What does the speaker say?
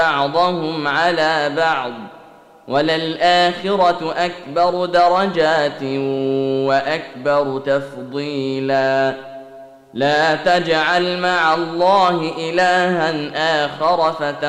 بعضهم على بعض وللآخرة أكبر درجات وأكبر تفضيلا لا تجعل مع الله إلها آخر